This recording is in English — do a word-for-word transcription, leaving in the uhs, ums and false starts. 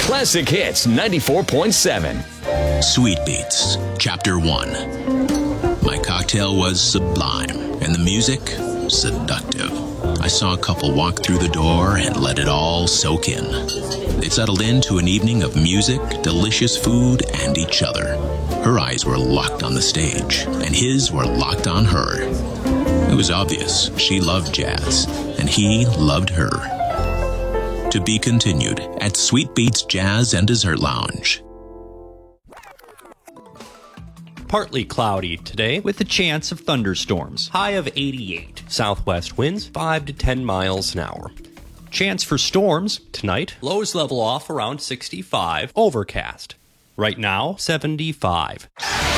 Classic Hits ninety-four point seven. Sweet Beats, Chapter one. My cocktail was sublime, and the music, seductive. I saw a couple walk through the door and let it all soak in. They settled into an evening of music, delicious food, and each other. Her eyes were locked on the stage, and his were locked on her. It was obvious she loved jazz, and he loved her. To be continued at Sweet Beats Jazz and Dessert Lounge. Partly cloudy today with a chance of thunderstorms. High of eighty-eight. Southwest winds five to ten miles an hour. Chance for storms tonight. Lows level off around sixty-five. Overcast. Right now, seventy-five.